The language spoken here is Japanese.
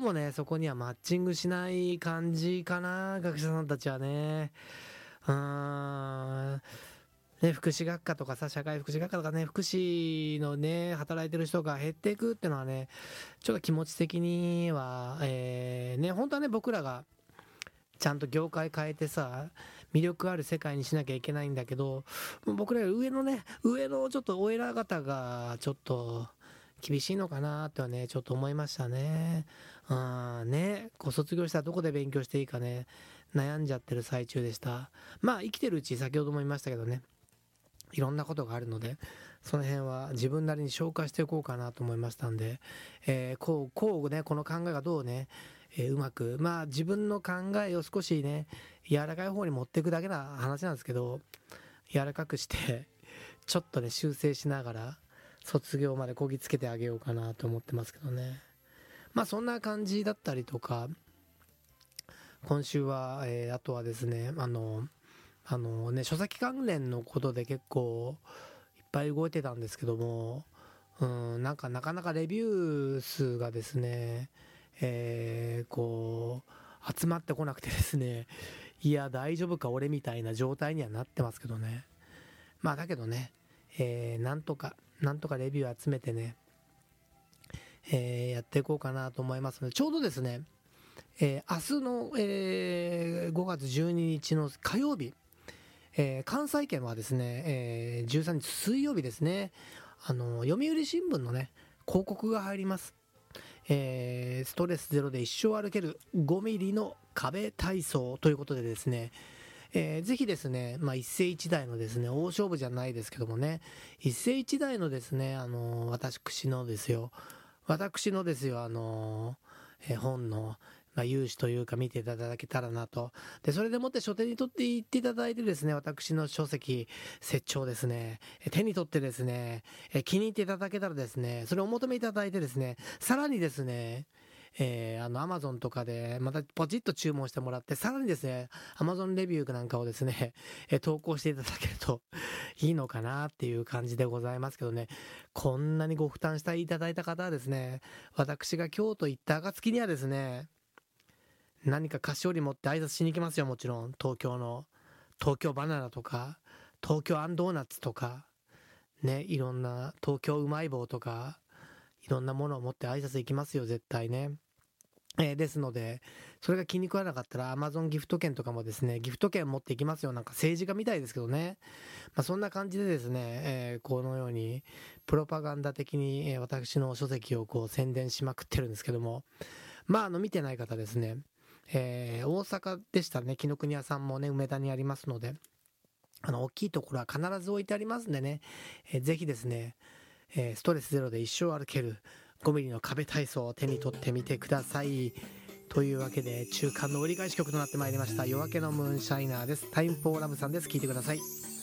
もねそこにはマッチングしない感じかな、学者さんたちはね。うーんね、福祉学科とかさ、社会福祉学科とかね、福祉のね、働いてる人が減っていくっていうのはね、ちょっと気持ち的には、ね、本当はね、僕らがちゃんと業界変えてさ、魅力ある世界にしなきゃいけないんだけど、僕らより上のね、上のちょっとお偉方がちょっと厳しいのかなってはね、ちょっと思いましたね。ね、こう卒業したらどこで勉強していいかね、悩んじゃってる最中でした。まあ生きてるうち、先ほども言いましたけどね、いろんなことがあるので、その辺は自分なりに消化していこうかなと思いましたんで、こうね、この考えがどうね、うまく、まあ自分の考えを少しね、柔らかい方に持っていくだけな話なんですけど、柔らかくして、ちょっとね、修正しながら、卒業までこぎつけてあげようかなと思ってますけどね。まあそんな感じだったりとか、今週は、あとはですね、書籍関連のことで結構いっぱい動いてたんですけども、なんかなかなかレビュー数がですね、こう、集まってこなくてですね、いや、大丈夫か俺みたいな状態にはなってますけどね。まあだけどね、なんとかレビュー集めてね、やっていこうかなと思いますので、ちょうどですね、明日の、5月12日の火曜日、関西圏はですね、13日水曜日ですね、読売新聞のね、広告が入ります。ストレスゼロで一生歩ける5ミリの壁体操ということでですね、ぜひですね、まあ、一世一代のですね、大勝負じゃないですけどもね、一世一代のですね、私のですよ、本の、まあ、有志というか見ていただけたらなと。で、それでもって書店に取っていっていただいてですね、私の書籍、説長ですね、手に取ってですね、気に入っていただけたらですね、それをお求めいただいてですね、さらにですね、アマゾンとかで、またポチッと注文してもらって、さらにですね、アマゾンレビューなんかをですね、投稿していただけるといいのかなっていう感じでございますけどね、こんなにご負担していただいた方はですね、私が京都行った暁にはですね、何か菓子折り持って挨拶しに行きますよ、もちろん。東京バナナとか、東京アンドーナツとか、ね、いろんな、東京うまい棒とか、いろんなものを持って挨拶行きますよ、絶対ね。ですので、それが気に食わなかったら Amazon ギフト券とかもですね、ギフト券持っていきますよ。なんか政治家みたいですけどね。まあ、そんな感じでですね、このようにプロパガンダ的に、私の書籍をこう宣伝しまくってるんですけども、まあ見てない方ですね、大阪でしたね、紀ノ国屋さんもね、梅田にありますので、大きいところは必ず置いてありますんでね、ぜひですね、ストレスゼロで一生歩ける5ミリの壁体操を手に取ってみてください。というわけで中間の折り返し曲となってまいりました。夜明けのムーンシャイナーです。タイムフォーラブさんです。聴いてください。